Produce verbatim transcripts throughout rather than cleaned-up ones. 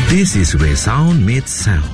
This is where sound meets sound.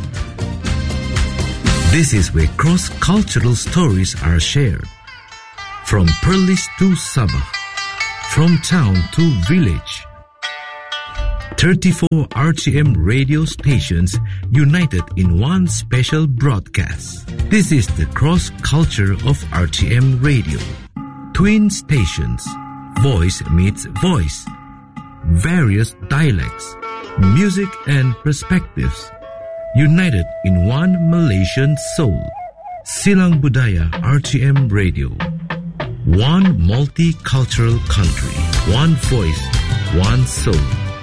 This is where cross-cultural stories are shared. From Perlis to Sabah, from town to village. thirty-four R T M radio stations united in one special broadcast. This is the cross-culture of R T M radio. Twin stations, voice meets voice. Various dialects, music and perspectives, united in one Malaysian soul. Silang Budaya R T M Radio. One multicultural country, one voice, one soul.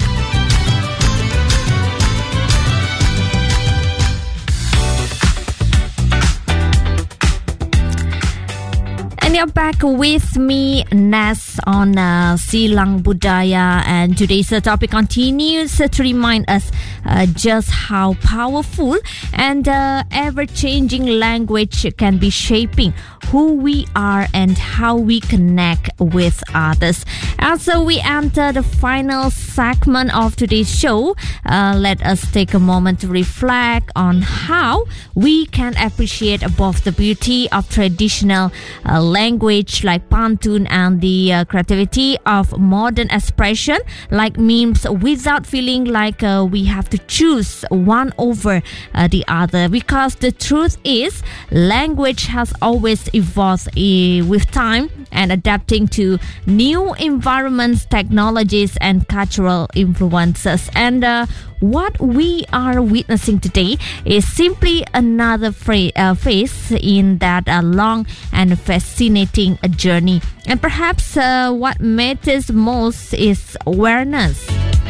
And you're back with me, Nas, on uh, Silang Budaya, and today's uh, topic continues uh, to remind us uh, just how powerful and uh, ever-changing language can be shaping who we are and how we connect with others. As uh, we enter the final segment of today's show, uh, let us take a moment to reflect on how we can appreciate both the beauty of traditional uh, language like Pantun and the uh, creativity of modern expression like memes without feeling like uh, we have to choose one over uh, the other, because the truth is language has always evolved uh, with time and adapting to new environments, technologies and cultural influences. And uh, what we are witnessing today is simply another fra- uh, phase in that uh, long and fascinating journey. And perhaps uh, what matters most is awareness,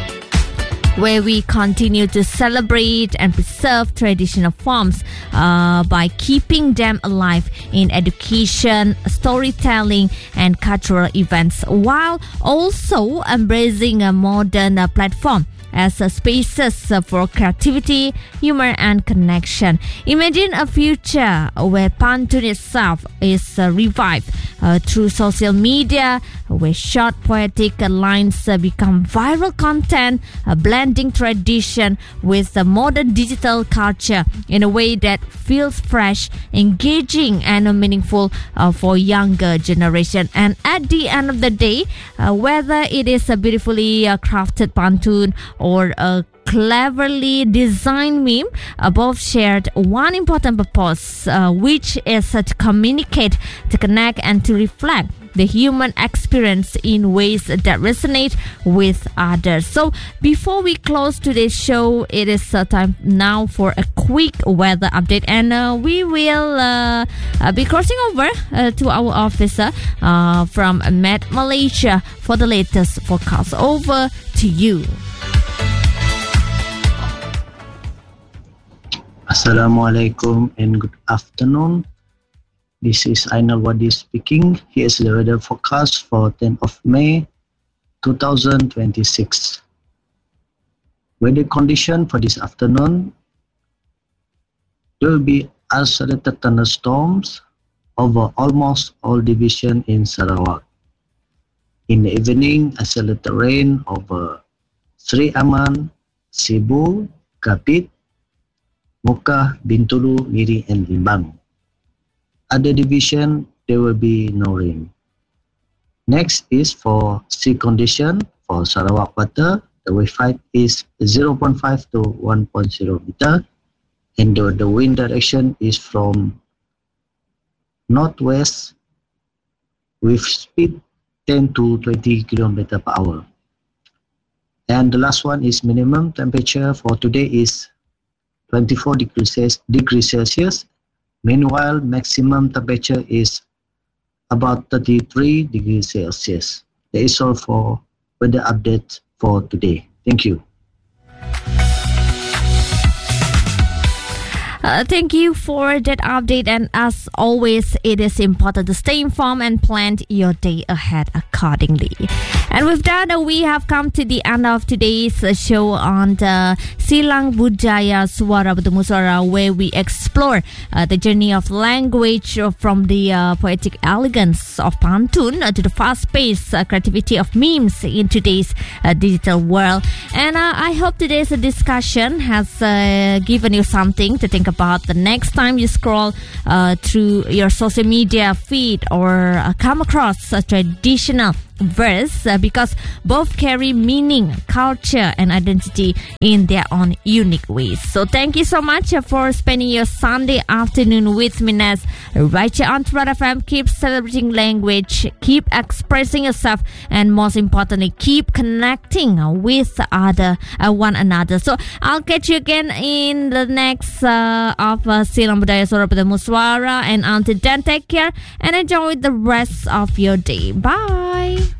where we continue to celebrate and preserve traditional forms uh, by keeping them alive in education, storytelling, and cultural events, while also embracing a modern uh, platform as uh, spaces uh, for creativity, humor, and connection. Imagine a future where Pantun itself is uh, revived uh, through social media, where short poetic uh, lines uh, become viral content, uh, blending tradition with the modern digital culture in a way that feels fresh, engaging, and uh, meaningful uh, for younger generation. And at the end of the day, uh, whether it is a beautifully uh, crafted Pantun or a cleverly designed meme, above shared one important purpose, uh, which is uh, to communicate, to connect, and to reflect the human experience in ways that resonate with others. So before we close today's show, it is uh, time now for a quick weather update, and uh, we will uh, uh, be crossing over uh, to our officer uh, from Met Malaysia for the latest forecast. Over to you. Assalamualaikum and good afternoon. This is Ainal Wadi speaking. Here is the weather forecast for tenth of May twenty twenty-six. Weather condition for this afternoon: there will be isolated thunderstorms over almost all divisions in Sarawak. In the evening, isolated rain over Sri Aman, Cebu, Kapit, Mocha, Bintulu, Miri, and Limbang. Other division, there will be no rain. Next is for sea condition for Sarawak water. The wave height is zero point five to one point zero meter, and the, the wind direction is from northwest with speed ten to twenty kilometers per hour. And the last one is minimum temperature for today is twenty-four degrees Celsius. Meanwhile, maximum temperature is about thirty-three degrees Celsius. That is all for weather update for today. Thank you. Uh, thank you for that update. And as always, it is important to stay informed and plan your day ahead accordingly. And with that, uh, we have come to the end of today's uh, show on the Silang Budaya Suara Bertemu Suara, where we explore uh, the journey of language uh, from the uh, poetic elegance of pantun uh, to the fast-paced uh, creativity of memes in today's uh, digital world. And uh, I hope today's discussion has uh, given you something to think about the next time you scroll uh, through your social media feed or uh, come across a traditional verse, uh, because both carry meaning, culture and identity in their own unique ways. So thank you so much uh, for spending your Sunday afternoon with me, Naz, right here on Trad F M. Keep celebrating language, keep expressing yourself, and most importantly, keep connecting uh, with other uh, one another. So I'll catch you again in the next uh, of uh, Silang Budaya Suara Bertemu Suara, and until then, take care and enjoy the rest of your day. Bye.